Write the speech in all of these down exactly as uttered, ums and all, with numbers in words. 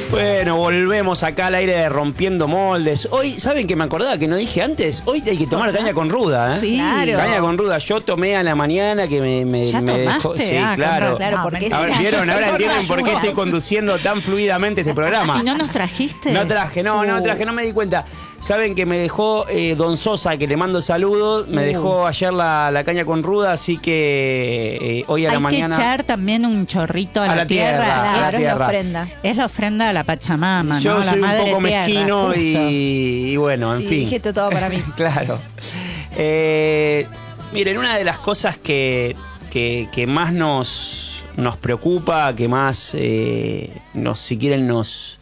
Bueno, volvemos acá al aire de Rompiendo Moldes. Hoy, ¿saben que me acordaba que no dije antes? Hoy hay que tomar caña con ruda, ¿eh? Sí, claro. Caña con ruda. Yo tomé a la mañana que me, me, ¿Ya me dejó. tomaste? Sí, Ah, claro. claro, porque Ahora, si ¿vieron? Ahora entienden por qué estoy conduciendo tan fluidamente este programa. ¿Y no nos trajiste? No traje, no, no traje, no me di cuenta. Saben que me dejó eh, Don Sosa, que le mando saludos, me uh. dejó ayer la, la caña con ruda, así que eh, hoy a Hay la mañana... Hay que echar también un chorrito a, a la, la tierra. tierra. Claro, a la es tierra. la ofrenda. Es la ofrenda a la Pachamama, Yo ¿no? soy la madre un poco tierra, mezquino y, y bueno, en y fin. dijiste todo para mí. Claro. Eh, miren, una de las cosas que, que, que más nos, nos preocupa, que más, eh, nos, si quieren, nos,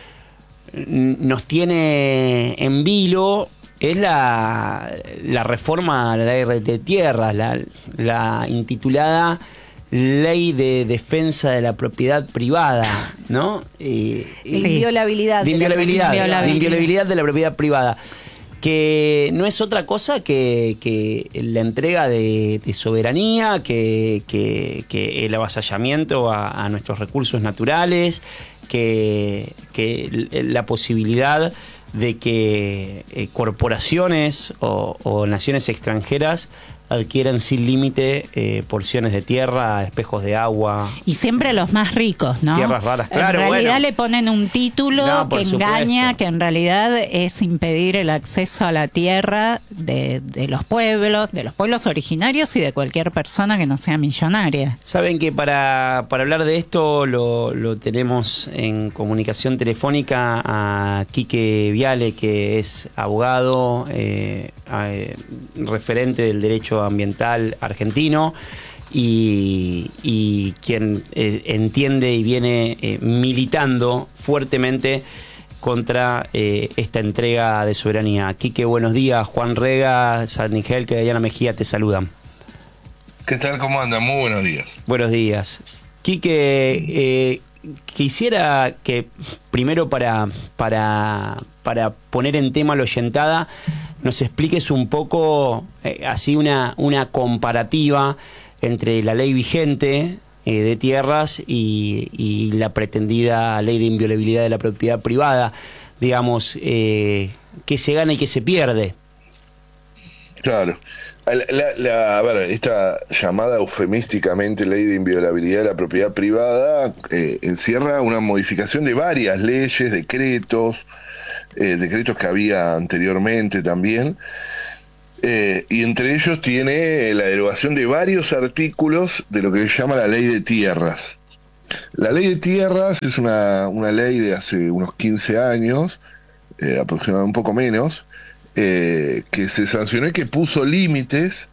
nos tiene en vilo, es la, la reforma a la ley de tierras, la, la intitulada Ley de Defensa de la Propiedad Privada, ¿no? Eh, Sí. eh, Inviolabilidad. de inviolabilidad, de inviolabilidad. inviolabilidad de la propiedad privada, que no es otra cosa que, que la entrega de, de soberanía, que, que, que el avasallamiento a, a nuestros recursos naturales, que, que la posibilidad de que eh, corporaciones o, o naciones extranjeras adquieran sin límite eh, porciones de tierra, espejos de agua. Y siempre los más ricos, ¿no? Tierras raras, claro. En realidad bueno. le ponen un título No, por que engaña, supuesto. que en realidad es impedir el acceso a la tierra de, de los pueblos, de los pueblos originarios y de cualquier persona que no sea millonaria. Saben que para, para hablar de esto lo, lo tenemos en comunicación telefónica a Quique Viale, que es abogado, eh, eh, referente del derecho ambiental argentino y, y quien eh, entiende y viene eh, militando fuertemente contra eh, esta entrega de soberanía. Quique, buenos días. Juan Rega, San Miguel, que Diana Mejía te saludan. ¿Qué tal? ¿Cómo andan? Muy buenos días. Buenos días. Quique, eh, quisiera que primero para, para, para poner en tema la oyentada nos expliques un poco, eh, así una, una comparativa entre la ley vigente eh, de tierras y, y la pretendida ley de inviolabilidad de la propiedad privada. Digamos, eh, qué se gana y qué se pierde. Claro. La, la, la, a ver, esta llamada eufemísticamente ley de inviolabilidad de la propiedad privada eh, encierra una modificación de varias leyes, decretos, eh, decretos que había anteriormente también, eh, y entre ellos tiene la derogación de varios artículos de lo que se llama la ley de tierras. La ley de tierras es una, una ley de hace unos quince años, eh, aproximadamente un poco menos, Eh, que se sancionó y que puso límites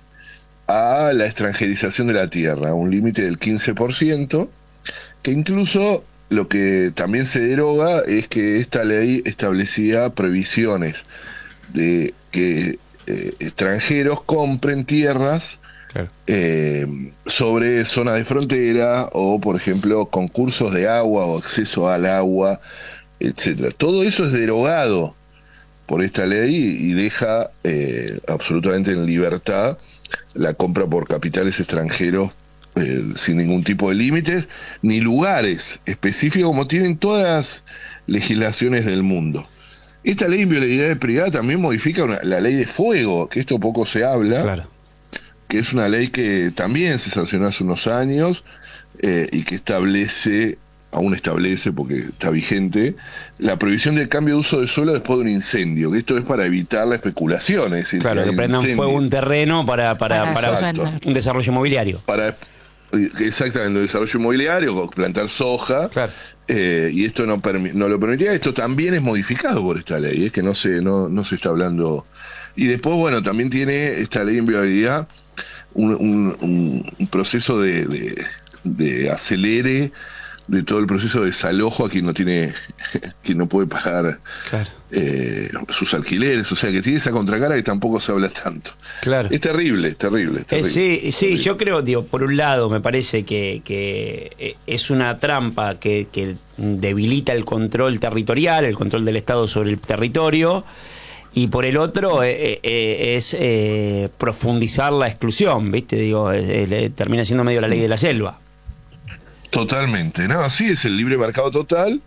a la extranjerización de la tierra, un límite del quince por ciento, que incluso lo que también se deroga es que esta ley establecía prohibiciones de que eh, extranjeros compren tierras claro. eh, sobre zonas de frontera o, por ejemplo, concursos de agua o acceso al agua, etcétera. Todo eso es derogado por esta ley y deja eh, absolutamente en libertad la compra por capitales extranjeros eh, sin ningún tipo de límites ni lugares específicos como tienen todas las legislaciones del mundo. Esta ley de inviolabilidad privada también modifica una, la ley de fuego, que esto poco se habla, claro. que es una ley que también se sancionó hace unos años eh, y que establece aún establece, porque está vigente, la prohibición del cambio de uso de suelo después de un incendio, que esto es para evitar la especulación, es decir, claro, que, que prendan incendio. fuego un terreno para, para, para, para un desarrollo inmobiliario. Para, exactamente, un desarrollo inmobiliario, plantar soja, claro. eh, y esto no, no lo permitía. Esto también es modificado por esta ley, es que no se, no, no se está hablando. Y después, bueno, también tiene esta ley de inviolabilidad un, un, un, un proceso de, de, de acelere de todo el proceso de desalojo a quien no tiene, quien no puede pagar claro. eh, sus alquileres, o sea que tiene esa contracara que tampoco se habla tanto. Claro. Es terrible, es terrible. Es terrible eh, sí, es sí, terrible. Yo creo, digo, por un lado me parece que, que es una trampa que, que debilita el control territorial, el control del Estado sobre el territorio, y por el otro eh, eh, es eh, profundizar la exclusión, ¿viste? Digo, eh, eh, termina siendo medio la ley de la selva. Totalmente, no, así es el libre mercado total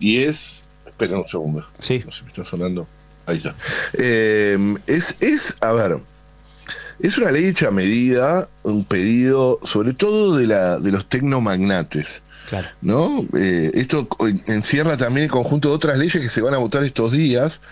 y es... Espera un segundo. Sí. No sé, me está sonando. Ahí está. Eh, es, es, a ver, es una ley hecha a medida, un pedido, sobre todo de, la, de los tecnomagnates. Claro. ¿No? Eh, esto encierra también el conjunto de otras leyes que se van a votar estos días,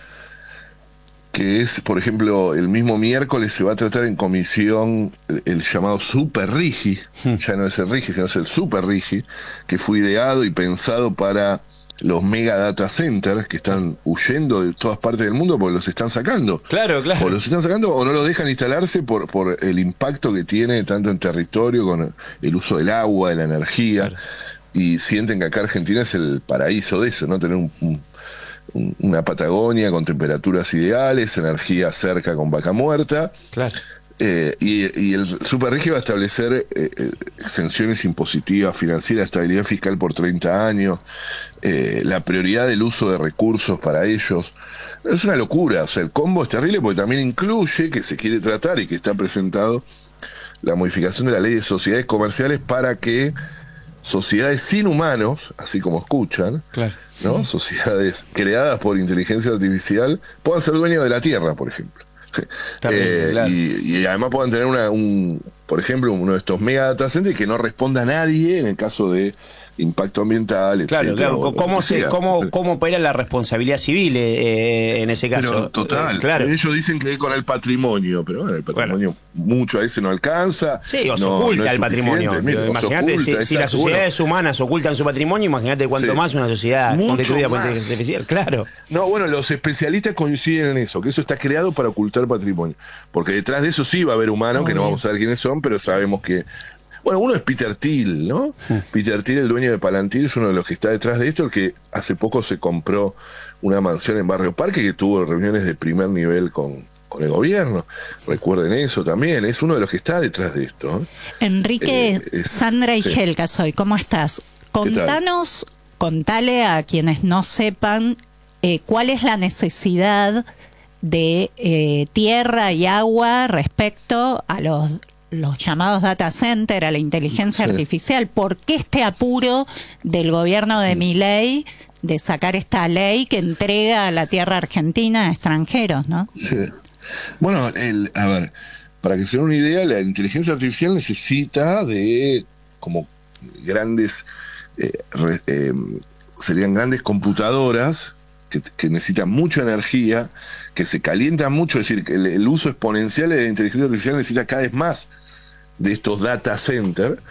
que es, por ejemplo, el mismo miércoles se va a tratar en comisión el, el llamado Super Rigi, hmm. ya no es el Rigi, sino es el Super Rigi, que fue ideado y pensado para los mega data centers que están huyendo de todas partes del mundo porque los están sacando. Claro, claro. O los están sacando o no los dejan instalarse por, por el impacto que tiene tanto en territorio con el uso del agua, de la energía, claro. Y sienten que acá Argentina es el paraíso de eso, ¿no? Tener un, un, una Patagonia con temperaturas ideales, energía cerca con vaca muerta. Claro. Eh, y, y el Super Rigi va a establecer eh, exenciones impositivas, financieras, estabilidad fiscal por treinta años, eh, la prioridad del uso de recursos para ellos. Es una locura, o sea, el combo es terrible porque también incluye, que se quiere tratar y que está presentado, la modificación de la ley de sociedades comerciales para que sociedades sin humanos, así como escuchan, claro, ¿no? Sí. Sociedades creadas por inteligencia artificial puedan ser dueños de la tierra, por ejemplo. También, eh, claro. y, y además puedan tener una, un, por ejemplo, uno de estos mega data centers que no responda a nadie en el caso de impacto ambiental, claro, etcétera, claro. o, ¿Cómo, o se, cómo, cómo opera la responsabilidad civil eh, en ese caso? Pero total, eh, claro. Ellos dicen que es con el patrimonio, pero bueno, el patrimonio bueno. mucho a veces no alcanza. Sí, o se no, oculta no el patrimonio. Mira, imagínate, si, si las sociedades bueno. humanas ocultan su patrimonio, imagínate cuánto sí. más una sociedad mucho constituida por más. inteligencia artificial. Claro. No, bueno, los especialistas coinciden en eso, que eso está creado para ocultar patrimonio. Porque detrás de eso sí va a haber humanos, oh, que no vamos a saber quiénes son, pero sabemos que... Bueno, uno es Peter Thiel, ¿no? Sí. Peter Thiel, el dueño de Palantir, es uno de los que está detrás de esto, el que hace poco se compró una mansión en Barrio Parque, que tuvo reuniones de primer nivel con, con el gobierno. Recuerden eso también, es uno de los que está detrás de esto. Enrique, eh, es, Sandra y sí. Helga soy, ¿cómo estás? Contanos, contale a quienes no sepan eh, cuál es la necesidad de eh, tierra y agua respecto a los... los llamados data center, a la inteligencia sí. artificial. ¿Por qué este apuro del gobierno de Milei de sacar esta ley que entrega a la tierra argentina a extranjeros, no? Sí. Bueno, el, a ver, para que se den una idea, la inteligencia artificial necesita de como grandes, eh, re, eh, serían grandes computadoras que, que necesitan mucha energía, que se calientan mucho, es decir, que el, el uso exponencial de la inteligencia artificial necesita cada vez más de estos data centers,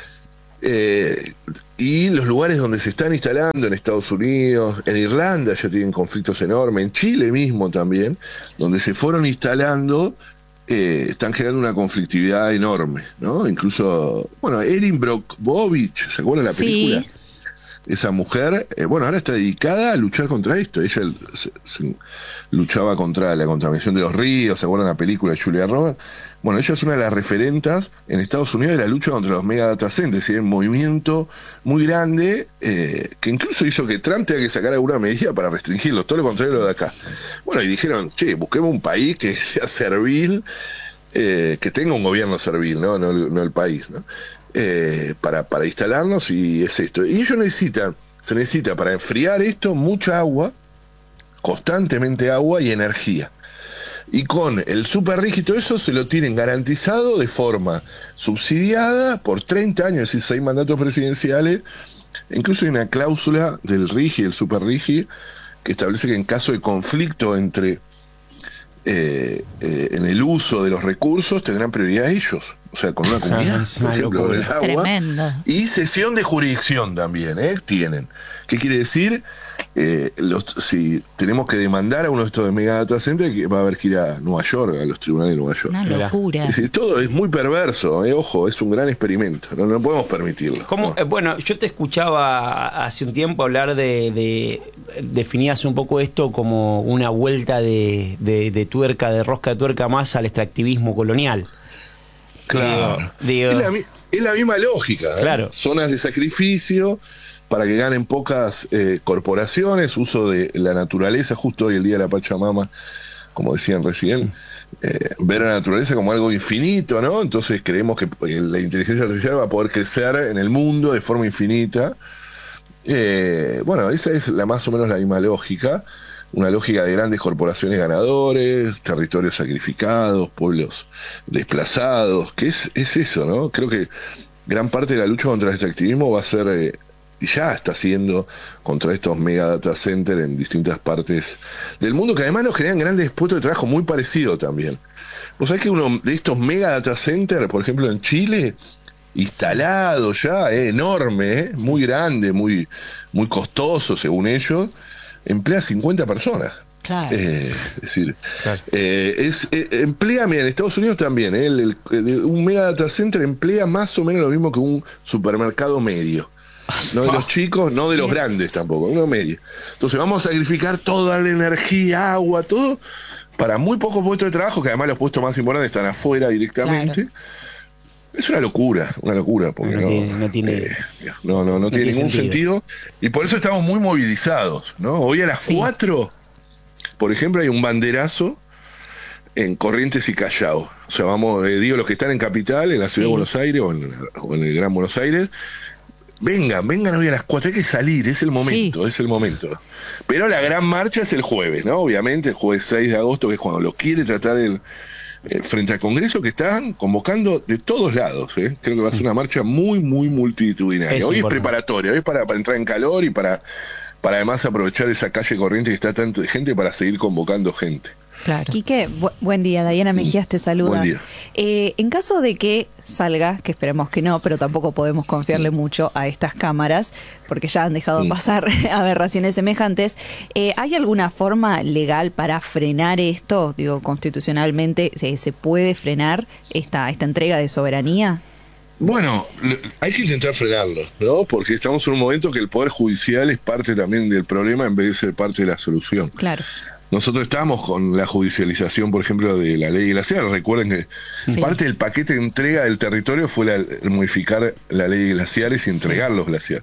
eh, y los lugares donde se están instalando, en Estados Unidos, en Irlanda ya tienen conflictos enormes, en Chile mismo también, donde se fueron instalando, eh, están generando una conflictividad enorme, ¿no? Incluso, bueno, Erin Brockovich, ¿se acuerdan de la sí. película? Esa mujer, eh, bueno, ahora está dedicada a luchar contra esto. Ella se, se, luchaba contra la contaminación de los ríos, ¿se acuerdan de la película de Julia Roberts? Bueno, ella es una de las referentas en Estados Unidos de la lucha contra los mega data centers, es decir, un movimiento muy grande eh, que incluso hizo que Trump tenga que sacar alguna medida para restringirlos, todo lo contrario de lo de acá. Bueno, y dijeron, che, busquemos un país que sea servil, eh, que tenga un gobierno servil, no, no, no el país, ¿no? Eh, para, para instalarnos, y es esto. Y ellos necesitan, se necesita para enfriar esto mucha agua, constantemente agua y energía. Y con el Super Rigi todo eso se lo tienen garantizado de forma subsidiada por treinta años, es decir, seis mandatos presidenciales. Incluso hay una cláusula del Rigi, el Super Rigi, que establece que en caso de conflicto entre eh, eh, en el uso de los recursos tendrán prioridad ellos. O sea, con una comunidad, por ejemplo, el agua. Tremendo. Y cesión de jurisdicción también, ¿eh? Tienen. ¿Qué quiere decir? Eh, los, si tenemos que demandar a uno de estos mega data centers, que va a haber que ir a Nueva York, a los tribunales de Nueva York. Una locura. Es decir, todo es muy perverso, ¿eh? Ojo, es un gran experimento, no, no podemos permitirlo. ¿Cómo? ¿No? Eh, bueno, yo te escuchaba hace un tiempo hablar de, de definías un poco esto como una vuelta de, de, de tuerca, de rosca de tuerca más al extractivismo colonial. Claro, digo, es, la, es la misma lógica, ¿eh? Claro. Zonas de sacrificio para que ganen pocas eh, corporaciones, uso de la naturaleza, justo hoy el día de la Pachamama, como decían recién, eh, ver a la naturaleza como algo infinito, ¿no? Entonces creemos que la inteligencia artificial va a poder crecer en el mundo de forma infinita, Eh, bueno, esa es la más o menos la misma lógica, una lógica de grandes corporaciones ganadores, territorios sacrificados, pueblos desplazados, que es, es eso, ¿no? Creo que gran parte de la lucha contra el extractivismo va a ser, eh, y ya está siendo, contra estos mega data centers en distintas partes del mundo, que además nos crean grandes puestos de trabajo muy parecidos también. ¿Vos sabés que uno de estos mega data centers, por ejemplo en Chile, instalado ya, eh, enorme, eh, muy grande, muy, muy costoso según ellos, emplea cincuenta personas? Claro. Eh, es decir, claro. eh, es, eh, emplea, mira, en Estados Unidos también, eh, el, el, un mega data center emplea más o menos lo mismo que un supermercado medio. No de los chicos, no de los grandes tampoco, uno medio. Entonces vamos a sacrificar toda la energía, agua, todo, para muy pocos puestos de trabajo, que además los puestos más importantes están afuera directamente. Claro. Es una locura, una locura, porque no, no tiene, no, tiene, eh, no, no, no, no tiene, tiene ningún sentido. sentido. Y por eso estamos muy movilizados, ¿no? Hoy a las sí. cuatro, por ejemplo, hay un banderazo en Corrientes y Callao. O sea, vamos, eh, digo, los que están en Capital, en la ciudad sí. de Buenos Aires o en, o en el Gran Buenos Aires, vengan, vengan hoy a las cuatro, hay que salir, es el momento, sí. es el momento. Pero la gran marcha es el jueves, ¿no? Obviamente, el jueves seis de agosto, que es cuando lo quiere tratar el... Eh, frente al Congreso, que están convocando de todos lados, ¿eh? Creo que va a ser una marcha muy, muy multitudinaria. Hoy es preparatoria, hoy es para, para entrar en calor y para, para además aprovechar esa calle corriente que está tanto de gente para seguir convocando gente. Claro. Quique, bu buen día. Diana Mejías te saluda. Buen día. Eh, en caso de que salga, que esperemos que no, pero tampoco podemos confiarle mm. mucho a estas cámaras, porque ya han dejado mm. pasar aberraciones semejantes, eh, ¿hay alguna forma legal para frenar esto? Digo, constitucionalmente, ¿se, se puede frenar esta, esta entrega de soberanía? Bueno, hay que intentar frenarlo, ¿no? Porque estamos en un momento que el Poder Judicial es parte también del problema en vez de ser parte de la solución. Claro. Nosotros estamos con la judicialización, por ejemplo, de la ley glacial. Recuerden que sí. parte del paquete de entrega del territorio fue la, el modificar la ley de glaciares y entregar sí. los glaciares.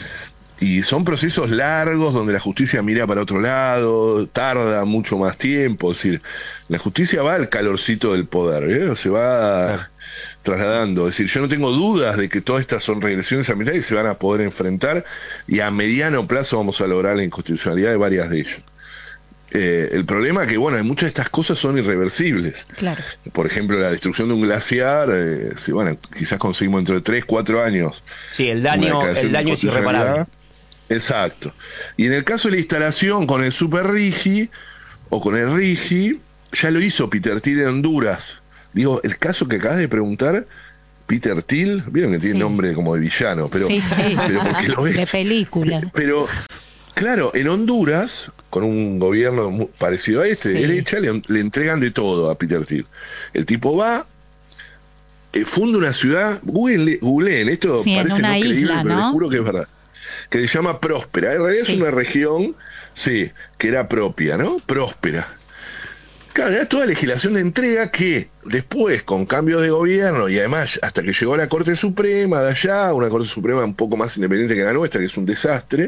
Y son procesos largos donde la justicia mira para otro lado, tarda mucho más tiempo. Es decir, la justicia va al calorcito del poder, ¿eh? Se va claro. trasladando. Es decir, yo no tengo dudas de que todas estas son regresiones ambientales y se van a poder enfrentar, y a mediano plazo vamos a lograr la inconstitucionalidad de varias de ellas. Eh, el problema es que, bueno, muchas de estas cosas son irreversibles. Claro. Por ejemplo, la destrucción de un glaciar, eh, si, bueno, quizás conseguimos entre tres, cuatro años. Sí, el daño, el daño es irreparable. Exacto. Y en el caso de la instalación con el Super Rigi o con el Rigi, ya lo hizo Peter Thiel en Honduras. Digo, el caso que acabas de preguntar, Peter Thiel, vieron que tiene sí. nombre como de villano, pero, sí, sí. pero porque lo es. De película. Pero, claro, en Honduras, con un gobierno muy parecido a este, de sí. derecha, le, le entregan de todo a Peter Thiel. El tipo va, eh, funda una ciudad, googleen, googleen esto sí, parece no creíble, isla, pero ¿no? les juro que es verdad, que se llama Próspera. En realidad sí. es una región, sí, que era propia, ¿no? Próspera. Claro, era toda legislación de entrega que después, con cambios de gobierno, y además hasta que llegó la Corte Suprema de allá, una Corte Suprema un poco más independiente que la nuestra, que es un desastre,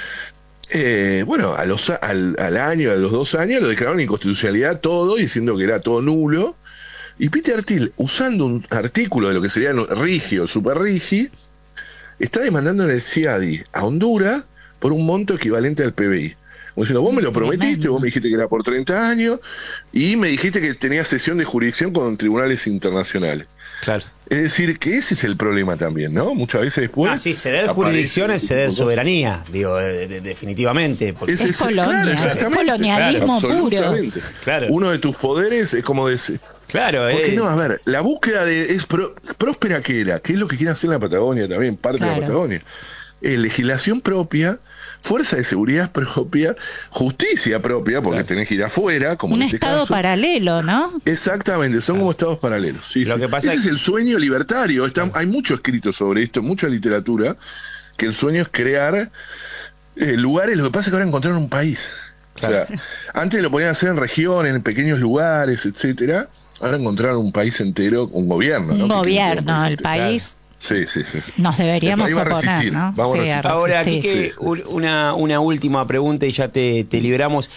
eh, bueno, a los, al, al año, a los dos años, lo declararon inconstitucionalidad todo, diciendo que era todo nulo. Y Peter Thiel, usando un artículo de lo que sería Rigi o Super Rigi, está demandando en el C I A D I a Honduras por un monto equivalente al P B I. Como diciendo, vos me lo prometiste, vos me dijiste que era por treinta años, y me dijiste que tenía sesión de jurisdicción con tribunales internacionales. Claro. Es decir, que ese es el problema también, ¿no? Muchas veces después... Ah, sí, ceder jurisdicción es ceder soberanía, digo, de, de, definitivamente. Porque... Es, es colonia, claro, es colonialismo claro, puro. Claro. Uno de tus poderes es como decir... Claro, Porque eh. no, a ver, la búsqueda de... es pro, próspera que era, que es lo que quieren hacer en la Patagonia también, parte claro. de la Patagonia. Eh, legislación propia, fuerza de seguridad propia, justicia propia, porque claro. tenés que ir afuera, como un en este estado caso. paralelo, ¿no? Exactamente, son claro. como estados paralelos. Sí, Lo sí. que pasa Ese es... es el sueño libertario. Está, claro. Hay mucho escrito sobre esto, mucha literatura, que el sueño es crear eh, lugares. Lo que pasa es que ahora encontraron un país. Claro. O sea, antes lo podían hacer en regiones, en pequeños lugares, etcétera. Ahora encontraron un país entero, un gobierno. Un ¿no? gobierno, el país. Claro. Sí, sí, sí. Nos deberíamos oponer, ¿no? Vamos sí, a Ahora, Quique, sí. una, una última pregunta y ya te, te liberamos.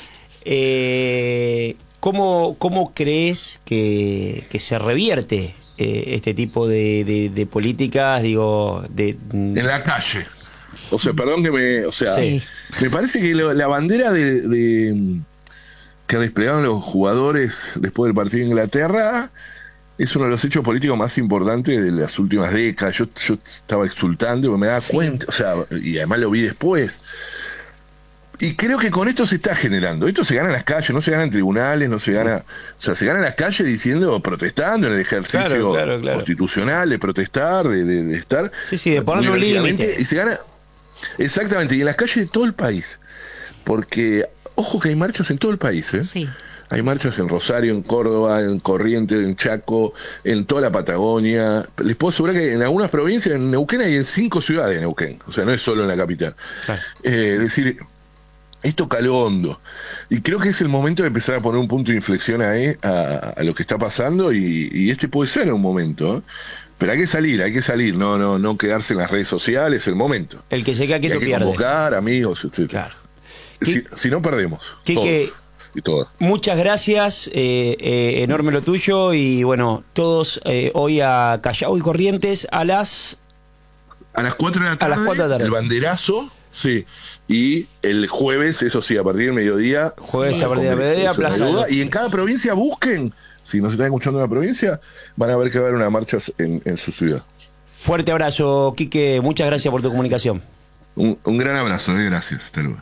Eh, ¿cómo, ¿Cómo crees que, que se revierte eh, este tipo de, de, de políticas? Digo, de, en la calle. O sea, perdón que me... O sea, sí. me parece que lo, la bandera de, de que desplegaron los jugadores después del partido de Inglaterra es uno de los hechos políticos más importantes de las últimas décadas. Yo, yo estaba exultando porque me daba sí. cuenta, o sea, y además lo vi después. Y creo que con esto se está generando. Esto se gana en las calles, no se gana en tribunales, no se gana... O sea, se gana en las calles diciendo, protestando en el ejercicio claro, claro, claro. constitucional de protestar, de, de, de estar... Sí, sí, de poner un límite. Y se gana... Exactamente, y en las calles de todo el país. Porque, ojo que hay marchas en todo el país, ¿eh? Sí. Hay marchas en Rosario, en Córdoba, en Corrientes, en Chaco, en toda la Patagonia. Les puedo asegurar que en algunas provincias, en Neuquén hay en cinco ciudades de Neuquén. O sea, no es solo en la capital. Claro. Eh, es decir, esto caló hondo. Y creo que es el momento de empezar a poner un punto de inflexión a, a, a lo que está pasando y, y este puede ser un momento, ¿eh? Pero hay que salir, hay que salir, no no no quedarse en las redes sociales, es el momento. El que se queda quieto pierde. Hay que convocar, amigos, etcétera. Claro. Si, si no, perdemos. Quique, y todas. Muchas gracias, eh, eh, enorme lo tuyo y bueno, todos eh, hoy a Callao y Corrientes a las... A las cuatro de la tarde, a las cuatro de la tarde. El banderazo, sí, y el jueves, eso sí, a partir del mediodía. Jueves sí, a partir del mediodía, Plaza. Y en cada provincia busquen, si nos están escuchando en la provincia, van a ver que va a haber una marcha en, en su ciudad. Fuerte abrazo, Quique, muchas gracias por tu comunicación. Un, un gran abrazo, eh, gracias, hasta luego.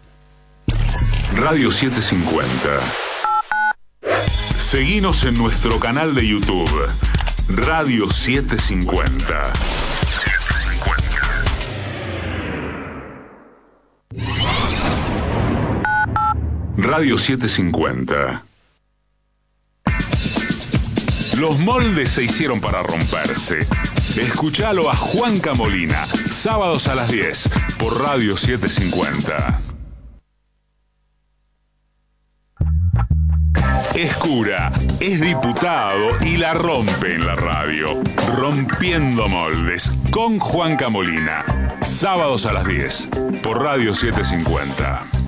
Radio setecientos cincuenta. Seguinos en nuestro canal de YouTube, Radio setecientos cincuenta. Radio setecientos cincuenta. Los moldes se hicieron para romperse. Escuchalo a Juanca Molina, sábados a las diez, por Radio setecientos cincuenta. Es cura, es diputado y la rompe en la radio. Rompiendo moldes con Juanca Molina. Sábados a las diez por Radio setecientos cincuenta.